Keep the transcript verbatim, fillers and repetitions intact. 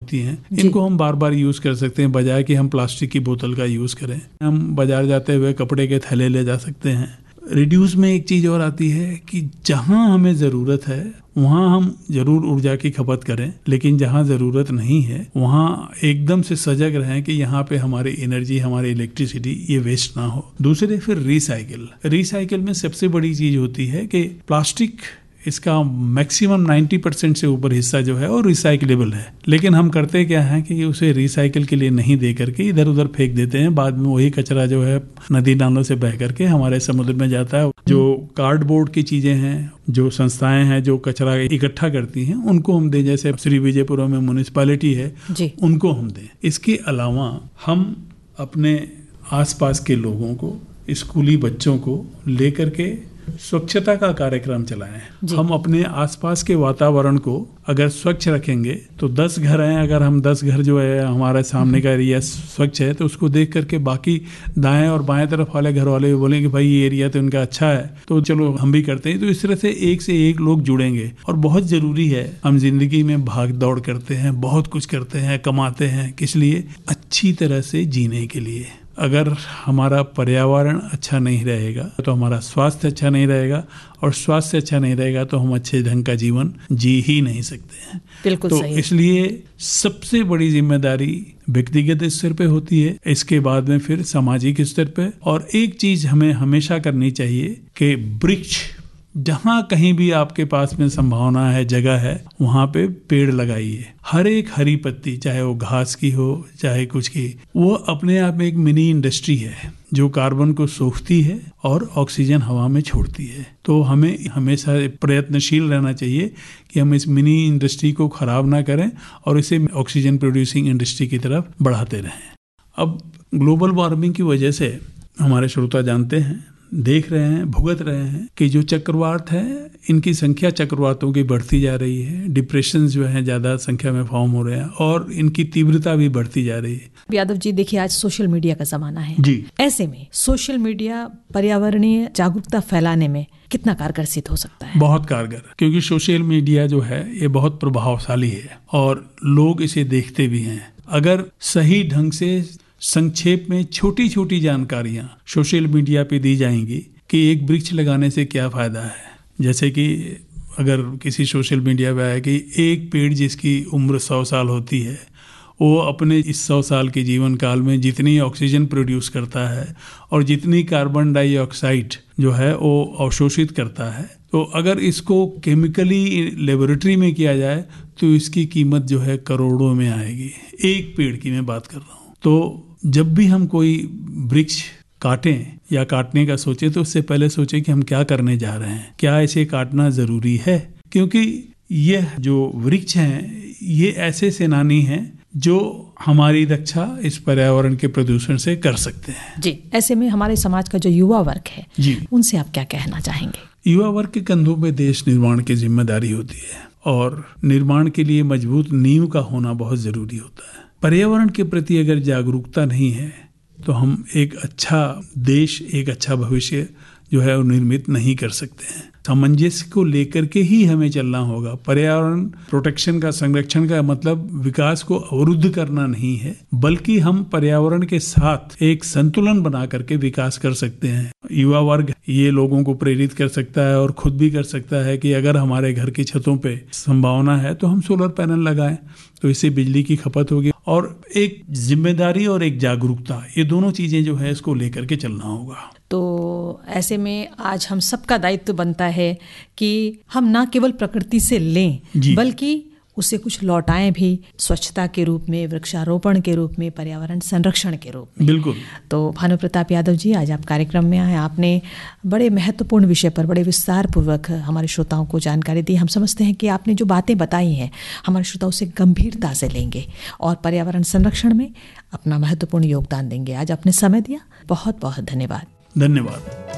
होती हैं, इनको हम बार बार यूज कर सकते हैं, बजाय कि हम प्लास्टिक की बोतल का यूज करें। हम बाजार जाते हुए कपड़े के थैले ले जा सकते हैं। रिड्यूस में एक चीज और आती है कि जहां हमें जरूरत है वहां हम जरूर ऊर्जा की खपत करें, लेकिन जहां जरूरत नहीं है वहां एकदम से सजग रहें कि यहाँ पे हमारी एनर्जी, हमारी इलेक्ट्रिसिटी ये वेस्ट ना हो। दूसरे फिर रिसाइकिल। रिसाइकिल में सबसे बड़ी चीज होती है कि प्लास्टिक, इसका मैक्सिमम नब्बे परसेंट से ऊपर हिस्सा जो है वो रिसाइक्लेबल है, लेकिन हम करते क्या है कि उसे रिसाइकिल के लिए नहीं दे करके इधर उधर फेंक देते हैं। बाद में वही कचरा जो है नदी नालों से बह करके हमारे समुद्र में जाता है। जो कार्डबोर्ड की चीजें हैं, जो संस्थाएं हैं जो कचरा इकट्ठा करती हैं, उनको हम दें, जैसे श्री विजयपुरम में म्युनिसिपैलिटी है जी, उनको हम दें। इसके अलावा हम अपने आसपास के लोगों को, स्कूली बच्चों को लेकर के स्वच्छता का कार्यक्रम चलाएं। हम अपने आसपास के वातावरण को अगर स्वच्छ रखेंगे तो दस घर हैं, अगर हम दस घर जो है हमारे सामने का एरिया स्वच्छ है तो उसको देख करके बाकी दाएं और बाएं तरफ वाले घर वाले बोलेंगे कि भाई ये एरिया तो इनका अच्छा है, तो चलो हम भी करते हैं। तो इस तरह से एक से एक लोग जुड़ेंगे। और बहुत जरूरी है, हम जिंदगी में भाग दौड़ करते हैं, बहुत कुछ करते हैं, कमाते हैं, किस लिए? अच्छी तरह से जीने के लिए। अगर हमारा पर्यावरण अच्छा नहीं रहेगा तो हमारा स्वास्थ्य अच्छा नहीं रहेगा, और स्वास्थ्य अच्छा नहीं रहेगा तो हम अच्छे ढंग का जीवन जी ही नहीं सकते हैं। बिल्कुल तो सही। इसलिए सबसे बड़ी जिम्मेदारी व्यक्तिगत स्तर पे होती है, इसके बाद में फिर सामाजिक स्तर पे। और एक चीज हमें हमेशा करनी चाहिए कि वृक्ष, जहां कहीं भी आपके पास में संभावना है, जगह है, वहां पे पेड़ लगाइए। हर एक हरी पत्ती, चाहे वो घास की हो चाहे कुछ की, वो अपने आप में एक मिनी इंडस्ट्री है जो कार्बन को सोखती है और ऑक्सीजन हवा में छोड़ती है। तो हमें हमेशा प्रयत्नशील रहना चाहिए कि हम इस मिनी इंडस्ट्री को खराब ना करें और इसे ऑक्सीजन प्रोड्यूसिंग इंडस्ट्री की तरफ बढ़ाते रहें। अब ग्लोबल वार्मिंग की वजह से हमारे श्रोता जानते हैं, देख रहे हैं, भुगत रहे हैं कि जो चक्रवात है, इनकी संख्या चक्रवातों की बढ़ती जा रही है। डिप्रेशन जो है ज्यादा संख्या में फॉर्म हो रहे हैं और इनकी तीव्रता भी बढ़ती जा रही है। यादव जी, देखिए आज सोशल मीडिया का जमाना है जी। ऐसे में सोशल मीडिया पर्यावरणीय जागरूकता फैलाने में कितना कारगर सिद्ध हो सकता है? बहुत कारगर, क्योंकि सोशल मीडिया जो है ये बहुत प्रभावशाली है और लोग इसे देखते भी हैं। अगर सही ढंग से संक्षेप में छोटी छोटी जानकारियां सोशल मीडिया पे दी जाएंगी कि एक वृक्ष लगाने से क्या फायदा है, जैसे कि अगर किसी सोशल मीडिया पे आया कि एक पेड़ जिसकी उम्र सौ साल होती है, वो अपने इस सौ साल के जीवन काल में जितनी ऑक्सीजन प्रोड्यूस करता है और जितनी कार्बन डाइऑक्साइड जो है वो अवशोषित करता है, तो अगर इसको केमिकली लेबोरेटरी में किया जाए तो इसकी कीमत जो है करोड़ों में आएगी। एक पेड़ की मैं बात कर रहा हूँ। तो जब भी हम कोई वृक्ष काटें या काटने का सोचे तो उससे पहले सोचे कि हम क्या करने जा रहे हैं, क्या इसे काटना जरूरी है? क्योंकि यह जो वृक्ष हैं ये ऐसे सेनानी हैं जो हमारी रक्षा इस पर्यावरण के प्रदूषण से कर सकते हैं। जी, ऐसे में हमारे समाज का जो युवा वर्ग है जी, उनसे आप क्या कहना चाहेंगे? युवा वर्ग के कंधों पे देश निर्माण की जिम्मेदारी होती है और निर्माण के लिए मजबूत नींव का होना बहुत जरूरी होता है। पर्यावरण के प्रति अगर जागरूकता नहीं है तो हम एक अच्छा देश, एक अच्छा भविष्य जो है वो निर्मित नहीं कर सकते हैं। सामंजस्य को लेकर के ही हमें चलना होगा। पर्यावरण प्रोटेक्शन का, संरक्षण का मतलब विकास को अवरुद्ध करना नहीं है, बल्कि हम पर्यावरण के साथ एक संतुलन बना करके विकास कर सकते हैं। युवा वर्ग ये लोगों को प्रेरित कर सकता है और खुद भी कर सकता है कि अगर हमारे घर की छतों पे संभावना है तो हम सोलर पैनल लगाएं, तो इससे बिजली की खपत होगी। और एक जिम्मेदारी और एक जागरूकता, ये दोनों चीजें जो है इसको लेकर के चलना होगा। तो ऐसे में आज हम सबका दायित्व बनता है कि हम ना केवल प्रकृति से लें बल्कि उसे कुछ लौटाएं भी, स्वच्छता के रूप में, वृक्षारोपण के रूप में, पर्यावरण संरक्षण के रूप में। बिल्कुल। तो भानु प्रताप यादव जी, आज आप कार्यक्रम में आए, आपने बड़े महत्वपूर्ण विषय पर बड़े विस्तार पूर्वक हमारे श्रोताओं को जानकारी दी। हम समझते हैं कि आपने जो बातें बताई हैं हमारे श्रोताओं से गंभीरता से लेंगे और पर्यावरण संरक्षण में अपना महत्वपूर्ण योगदान देंगे। आज आपने समय दिया, बहुत बहुत धन्यवाद। धन्यवाद।